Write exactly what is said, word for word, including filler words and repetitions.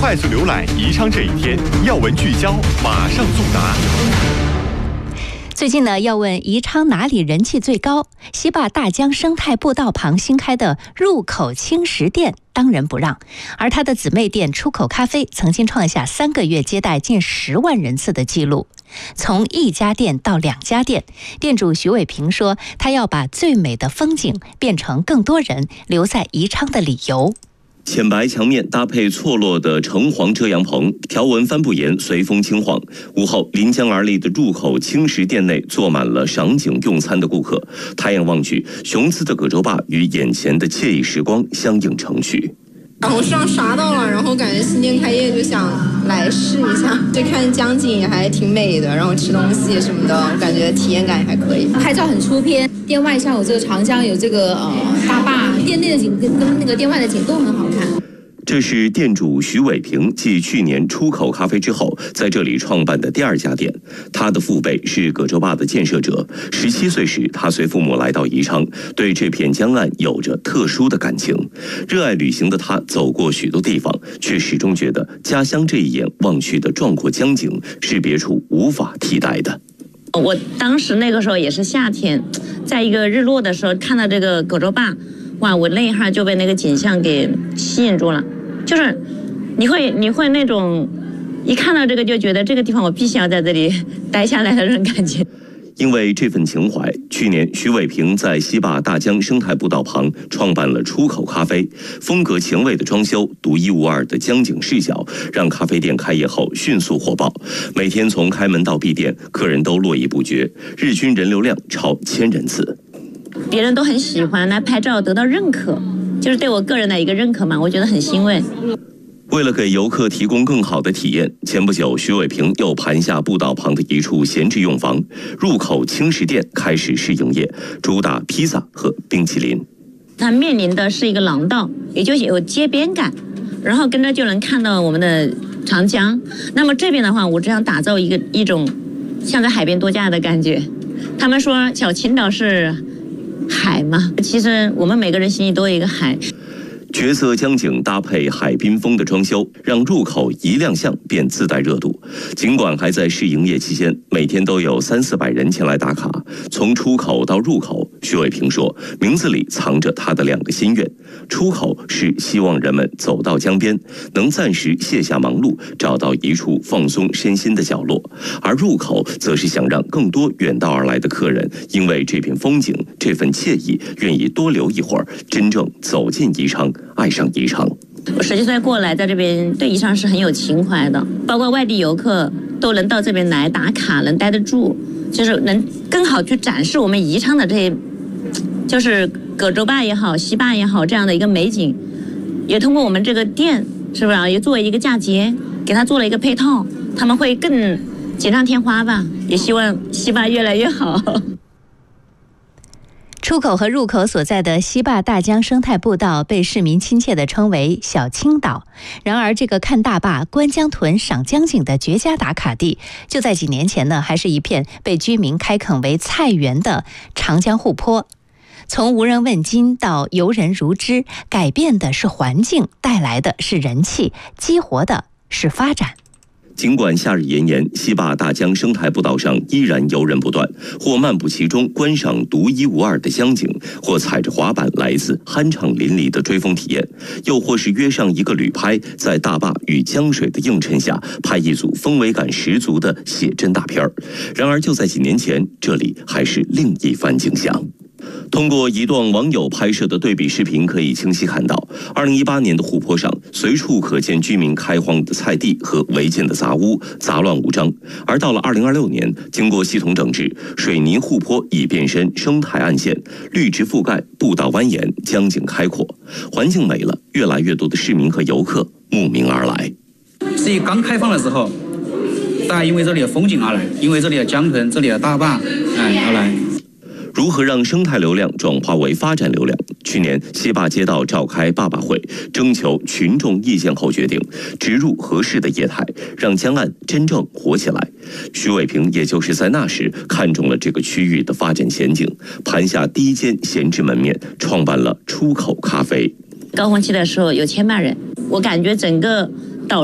快速浏览宜昌这一天，要闻聚焦，马上速答。 最近呢，要问宜昌哪里人气最高？西坝大江生态步道旁新开的入口轻食店当仁不让，而它的姊妹店出口咖啡曾经创下三个月接待近十万人次的记录。从一家店到两家店，店主徐伟平说，他要把最美的风景变成更多人留在宜昌的理由。 浅白墙面搭配错落的橙黄遮阳棚，条纹帆布檐随风轻晃。午后，临江而立的入口轻食店内坐满了赏景用餐的顾客。抬眼望去，雄姿的葛洲坝与眼前的惬意时光相映成趣。 然后上刷到了，然后感觉新店开业就想来试一下，就看江景也还挺美的，然后吃东西什么的，我感觉体验感也还可以。 拍照很出片，店外像有这个长江，有这个呃大坝，店内的景跟跟那个店外的景都很好看。 这是店主徐伟平继去年出口咖啡之后，在这里创办的第二家店。他的父辈是葛洲坝的建设者，十七岁时他随父母来到宜昌，对这片江岸有着特殊的感情。热爱旅行的他走过许多地方，却始终觉得家乡这一眼望去的壮阔江景是别处无法替代的。 我当时那个时候也是夏天，在一个日落的时候看到这个葛洲坝，哇，我那一下就被那个景象给吸引住了。就是你会你会那种一看到这个就觉得这个地方我必须要在这里待下来的这种感觉。 因为这份情怀，去年徐伟平在西坝大江生态步道旁创办了出口咖啡，风格前卫的装修，独一无二的江景视角，让咖啡店开业后迅速火爆。每天从开门到闭店，客人都络绎不绝，日均人流量超千人次。 别人都很喜欢来拍照，得到认可，就是对我个人的一个认可嘛，我觉得很欣慰。 为了给游客提供更好的体验，前不久徐伟平又盘下步道旁的一处闲置用房，入口轻食店开始试营业，主打披萨和冰淇淋。 它面临的是一个廊道，也就有街边感，然后跟着就能看到我们的长江。那么这边的话，我只想打造一个一种像在海边度假的感觉。他们说小青岛是海嘛，其实我们每个人心里都有一个海。 绝色江景搭配海滨风的装修，让入口一亮相便自带热度。尽管还在试营业期间，每天都有三四百人前来打卡。从出口到入口，徐伟平说，名字里藏着他的两个心愿：出口是希望人们走到江边，能暂时卸下忙碌，找到一处放松身心的角落；而入口则是想让更多远道而来的客人，因为这片风景、这份惬意，愿意多留一会儿，真正走进宜昌，爱上宜昌。 我十几岁过来，在这边对宜昌是很有情怀的，包括外地游客都能到这边来打卡，能待得住，就是能更好去展示我们宜昌的这，就是葛洲坝也好，西坝也好这样的一个美景。也通过我们这个店，是不是啊？也作为一个嫁接，给他做了一个配套，他们会更锦上添花吧。也希望西坝越来越好。 出口和入口所在的西坝大江生态步道被市民亲切地称为小青岛。然而这个看大坝、观江豚、赏江景的绝佳打卡地，就在几年前呢，还是一片被居民开垦为菜园的长江护坡。从无人问津到游人如织，改变的是环境，带来的是人气，激活的是发展。 尽管夏日炎炎，西坝大江生态步道上依然游人不断，或漫步其中观赏独一无二的江景，或踩着滑板来自酣畅淋漓的追风体验，又或是约上一个旅拍，在大坝与江水的映衬下拍一组氛围感十足的写真大片儿。然而就在几年前，这里还是另一番景象。通过一段网友拍摄的对比视频，可以清晰看到，二零一八年的湖泊上随处可见居民开荒的菜地和违建的杂屋，杂乱无章。而到了二零二六年，经过系统整治，水泥湖泊已变身生态岸线，绿植覆盖，步道蜿蜒，江景开阔，环境美了，越来越多的市民和游客慕名而来。 至于刚开放的时候，大家因为这里的风景而来，因为这里的江豚、这里的大坝，哎而来。 如何让生态流量转化为发展流量？去年西坝街道召开坝坝会，征求群众意见后决定植入合适的业态，让江岸真正活起来。徐伟平也就是在那时看中了这个区域的发展前景，盘下第一间闲置门面，创办了出口咖啡。 高峰期的时候有千万人，我感觉整个